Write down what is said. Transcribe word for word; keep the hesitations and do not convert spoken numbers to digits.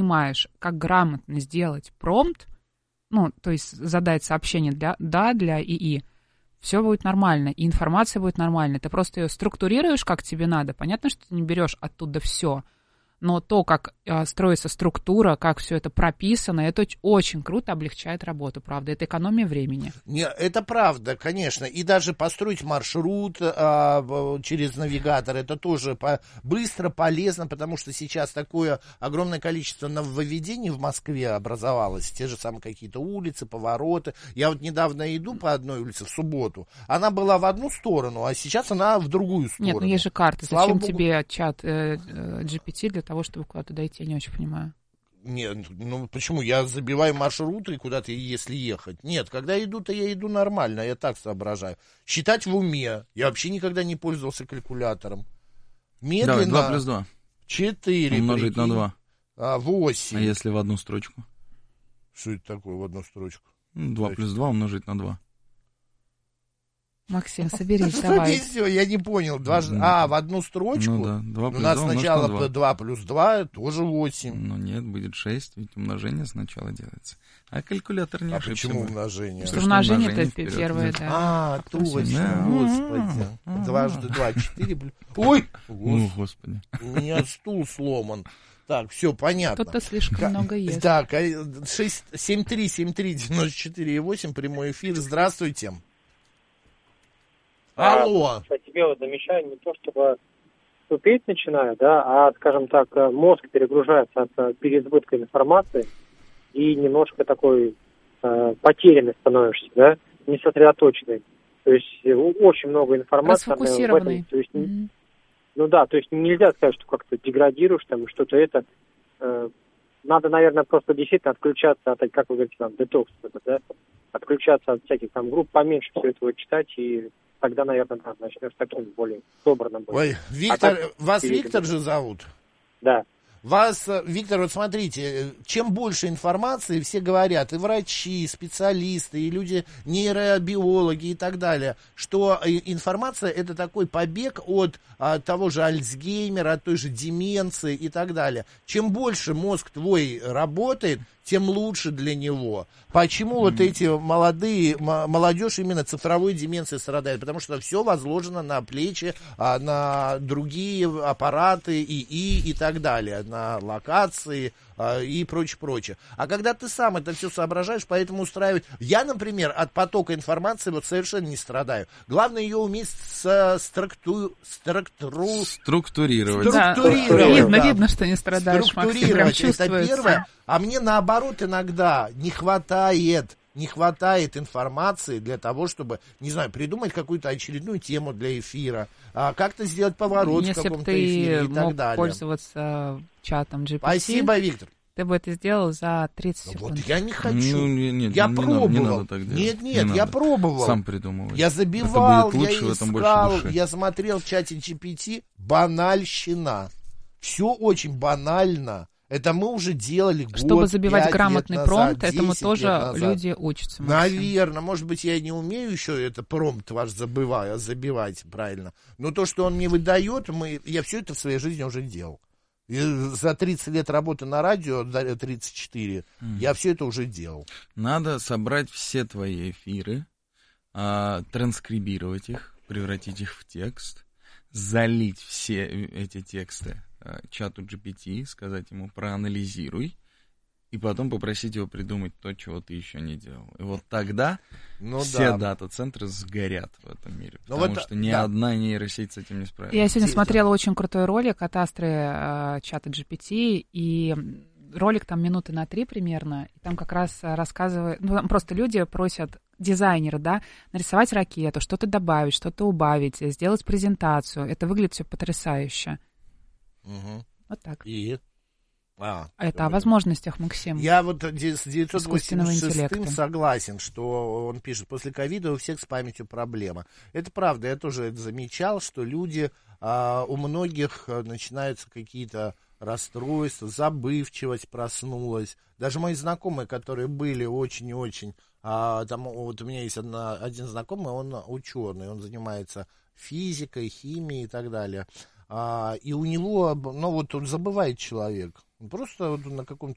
понимаешь, как грамотно сделать промпт, ну, то есть задать сообщение для «да» для ИИ, все будет нормально, и информация будет нормальной. Ты просто ее структурируешь, как тебе надо. Понятно, что ты не берешь оттуда все, но то, как э, строится структура, как все это прописано, это очень, очень круто облегчает работу, правда. Это экономия времени. Не, это правда, конечно. И даже построить маршрут а, через навигатор, это тоже по, быстро, полезно, потому что сейчас такое огромное количество нововведений в Москве образовалось. Те же самые какие-то улицы, повороты. Я вот недавно иду по одной улице в субботу. Она была в одну сторону, а сейчас она в другую сторону. Нет, ну есть же карты. Слава Зачем Богу. тебе чат э, э, джи пи ти для того, чтобы куда-то дойти? Я не очень понимаю. Нет, ну почему? Я забиваю маршруты куда-то, если ехать. Нет, когда иду, то я иду нормально, я так соображаю. Считать в уме. Я вообще никогда не пользовался калькулятором. Медленно. Давай, два плюс два. четыре. Умножить прикинь. на два. А, восемь. А если в одну строчку? Что это такое в одну строчку? Ну, два плюс два умножить на два. Максим, соберись, давай. Все, я не понял. Два... А, в одну строчку? Ну да, два плюс У нас два сначала умножить на два плюс два, тоже восемь. Ну нет, будет шесть, ведь умножение сначала делается. А калькулятор не А ошибся. почему бы. умножение? Потому что умножение это вперед. первое, да. А, точно, Да. господи. Дважды два, четыре. блин. Ой, О, господи. у меня стул сломан. Так, все, понятно. Кто-то слишком много ест. Так, шесть семь три семь три девяносто четыре восемь, прямой эфир. Здравствуйте. Алло. А, тебе вот замечаю, не то чтобы тупеть начинаю, да, а, скажем так, мозг перегружается от переизбытка информации и немножко такой э, потерянный становишься, да, несосредоточенный. То есть очень много информации. Расфокусированный. То есть, mm-hmm. Ну да, то есть нельзя сказать, что как-то деградируешь там, что-то это. Э, надо, наверное, просто действительно отключаться от, как вы говорите, там, детокс, да, отключаться от всяких там групп, поменьше все этого читать, и тогда, наверное, да, начнешь таким более собранным. Ой, Виктор, а так, вас Виктор же зовут? Да. Вас, Виктор, вот смотрите, чем больше информации, все говорят, и врачи, и специалисты, и люди, нейробиологи и так далее, что информация это такой побег от а, того же Альцгеймера, от той же деменции и так далее. Чем больше мозг твой работает, тем лучше для него. Почему mm. вот эти молодые, м- молодежь именно цифровой деменцией страдает? Потому что все возложено на плечи, а, на другие аппараты, ИИ и так далее, на локации а, и прочее, прочее. А когда ты сам это все соображаешь, поэтому устраивать... Я, например, от потока информации вот совершенно не страдаю. Главное ее уметь с структу... структуру... структурировать. Структурировать. Да, видно, да. видно, что не страдаешь, Максим, прям чувствуется. Это первое. А мне наоборот иногда не хватает, не хватает информации для того, чтобы, не знаю, придумать какую-то очередную тему для эфира, а как-то сделать поворот в каком-то эфире и так далее. Если бы ты мог пользоваться чатом джи пи ти, спасибо, Виктор. Ты бы это сделал за тридцать секунд. Вот я не хочу. Ну, не, нет, я не пробовал. Надо, не надо так делать. Нет, нет, не я надо. пробовал. Сам придумывай. Я забивал, лучше, я искал, я смотрел в чате джи пи ти. Банальщина. Все очень банально. Это мы уже делали год, Чтобы забивать грамотный назад, промпт, этому тоже люди учатся. Максим. Наверное, может быть, я не умею еще это промпт ваш забываю, забивать правильно. Но то, что он мне выдает, мы, я все это в своей жизни уже делал. И за тридцать лет работы на радио, тридцать четыре, mm. я все это уже делал. Надо собрать все твои эфиры, а, транскрибировать их, превратить их в текст, залить все эти тексты чату джи пи ти, сказать ему проанализируй, и потом попросить его придумать то, чего ты еще не делал. И вот тогда ну, все да. дата-центры сгорят в этом мире, потому вот, что ни да. одна нейросеть с этим не справится. Я сегодня смотрела очень крутой ролик от Астры э, чата джи пи ти, и ролик там минуты на три примерно, и там как раз рассказывают, ну, там просто люди просят дизайнера, да, нарисовать ракету, что-то добавить, что-то убавить, сделать презентацию. Это выглядит все потрясающе. Угу. Вот так. И? А, это о возможностях, Максим. Я вот с девятьсот восемьдесят шестым согласен, что он пишет, после ковида у всех с памятью проблема. Это правда, я тоже это замечал, что люди, а, у многих начинаются какие-то расстройства, забывчивость проснулась. Даже мои знакомые, которые были очень и очень, а, там вот у меня есть одна, один знакомый, он ученый, он занимается физикой, химией и так далее. А, и у него, ну вот он забывает человек. Просто вот на каком-то